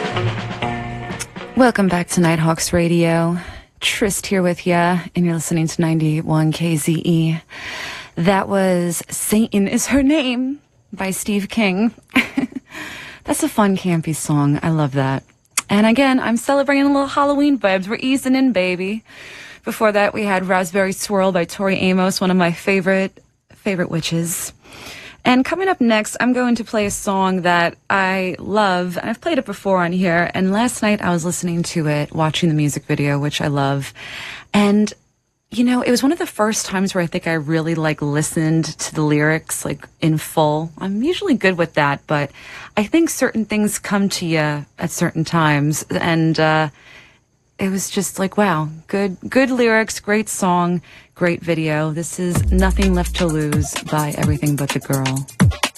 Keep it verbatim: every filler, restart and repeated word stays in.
Welcome back to Nighthawks Radio. Trist here with ya, and you're listening to ninety-one K Z E. That was Satan Is Her Name by Steve King. That's a fun, campy song. I love that. And again, I'm celebrating a little Halloween vibes. We're easing in, baby. Before that, we had Raspberry Swirl by Tori Amos, one of my favorite, favorite witches. And coming up next, I'm going to play a song that I love. I've played it before on here, and last night I was listening to it, watching the music video, which I love. And, you know, it was one of the first times where I think I really, like, listened to the lyrics, like, in full. I'm usually good with that, but I think certain things come to you at certain times, and uh, it was just like, wow, good, good lyrics, great song, great video. This is Nothing Left to Lose by Everything But the Girl.